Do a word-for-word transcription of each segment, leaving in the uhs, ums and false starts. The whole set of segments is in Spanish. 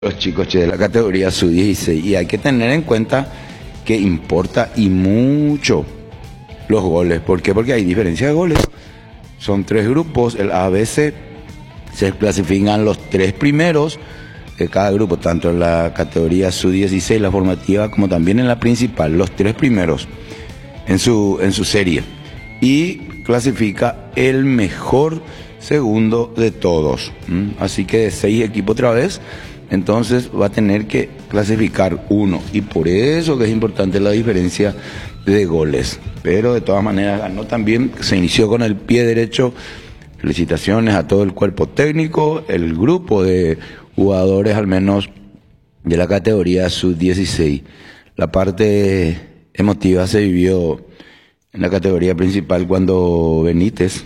Los chicos che, de la categoría sub dieciséis, y hay que tener en cuenta que importa y mucho los goles. ¿Por qué? Porque hay diferencia de goles. Son tres grupos, el A B C, se clasifican los tres primeros de cada grupo, tanto en la categoría sub dieciséis, la formativa, como también en la principal, los tres primeros en su, en su serie. Y clasifica el mejor segundo de todos. ¿Mm? Así que de seis equipos otra vez, entonces va a tener que clasificar uno. Y por eso que es importante la diferencia de goles. Pero de todas maneras ganó también, se inició con el pie derecho. Felicitaciones a todo el cuerpo técnico, el grupo de jugadores al menos de la categoría sub dieciséis. La parte emotiva se vivió en la categoría principal cuando Benítez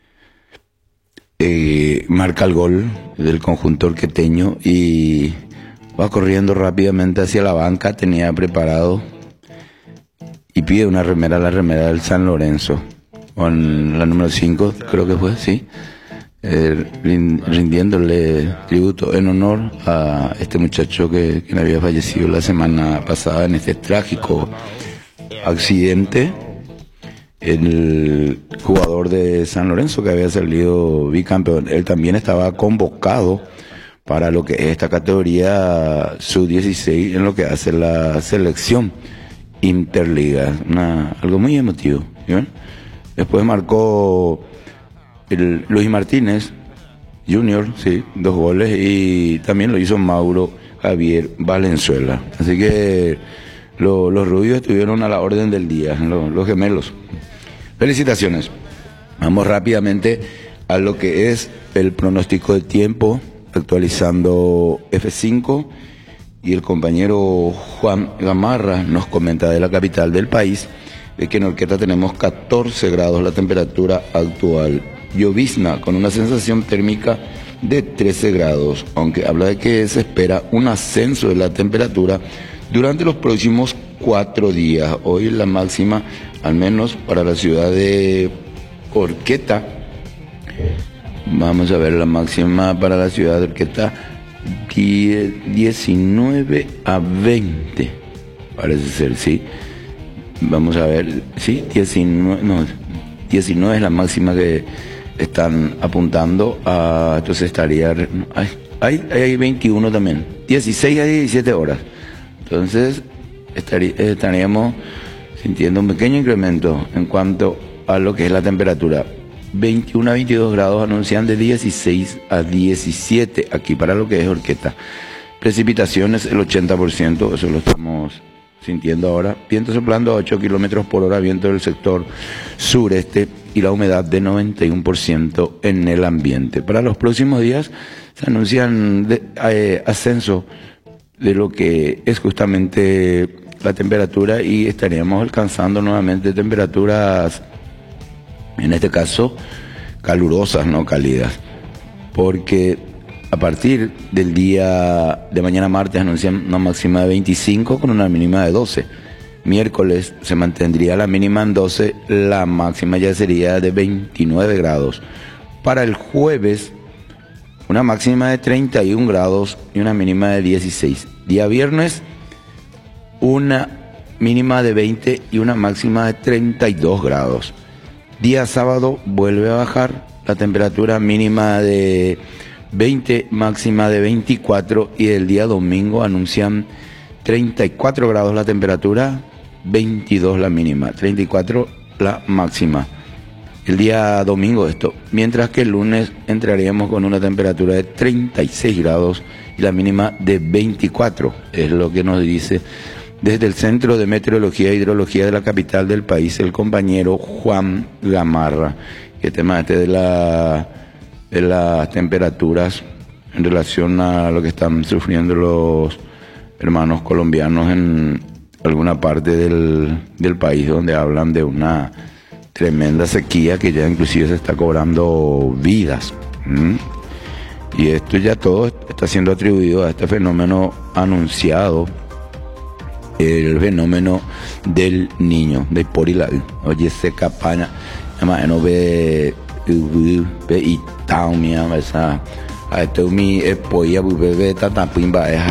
eh, marca el gol del conjunto orqueteño y va corriendo rápidamente hacia la banca, tenía preparado y pide una remera, la remera del San Lorenzo, con la número cinco, creo que fue, sí, eh, rindiéndole tributo en honor a este muchacho que, que había fallecido la semana pasada en este trágico accidente. El jugador de San Lorenzo que había salido bicampeón, él también estaba convocado para lo que es esta categoría sub dieciséis en lo que hace la selección interliga, una, algo muy emotivo. ¿Sí? Después marcó el Luis Martínez Junior, sí, dos goles, y también lo hizo Mauro Javier Valenzuela. Así que lo, los rubios estuvieron a la orden del día, lo, los gemelos. Felicitaciones. Vamos rápidamente a lo que es el pronóstico del tiempo, actualizando F cinco, y el compañero Juan Gamarra nos comenta de la capital del país, de que en Orqueta tenemos catorce grados la temperatura actual, llovizna con una sensación térmica de trece grados, aunque habla de que se espera un ascenso de la temperatura durante los próximos cuatro días. Hoy la máxima, al menos para la ciudad de Orqueta, vamos a ver la máxima para la ciudad de Orqueta, diecinueve a veinte, parece ser, sí. Vamos a ver, sí, diecinueve, no, diecinueve es la máxima que están apuntando a, entonces estaría, hay, hay, hay veintiuno también, dieciséis a diecisiete horas. Entonces estarí, estaríamos sintiendo un pequeño incremento en cuanto a lo que es la temperatura. veintiuno a veintidós grados anuncian de dieciséis a diecisiete aquí para lo que es Orqueta. Precipitaciones el ochenta por ciento, eso lo estamos sintiendo ahora. Viento soplando a ocho kilómetros por hora, viento del sector sureste, y la humedad de noventa y uno por ciento en el ambiente. Para los próximos días se anuncian de, eh, ascenso de lo que es justamente la temperatura, y estaríamos alcanzando nuevamente temperaturas, en este caso calurosas, no cálidas, porque a partir del día de mañana martes anuncian una máxima de veinticinco con una mínima de doce. Miércoles se mantendría la mínima en doce, la máxima ya sería de veintinueve grados. Para el jueves, una máxima de treinta y un grados y una mínima de dieciséis. Día viernes, una mínima de veinte y una máxima de treinta y dos grados. Día sábado vuelve a bajar la temperatura, mínima de veinte, máxima de veinticuatro, y el día domingo anuncian treinta y cuatro grados la temperatura, veintidós la mínima, treinta y cuatro la máxima. El día domingo esto, mientras que el lunes entraríamos con una temperatura de treinta y seis grados y la mínima de veinticuatro, es lo que nos dice desde el Centro de Meteorología e Hidrología de la capital del país el compañero Juan Gamarra. El tema este de, la, de las temperaturas en relación a lo que están sufriendo los hermanos colombianos en alguna parte del, del país, donde hablan de una tremenda sequía que ya inclusive se está cobrando vidas. ¿Mm? Y esto ya todo está siendo atribuido a este fenómeno anunciado, el fenómeno del niño, de Porilal. Oye, se campaña, además, no ve, ve y tal, esa a este mi epoia bebé tata pimba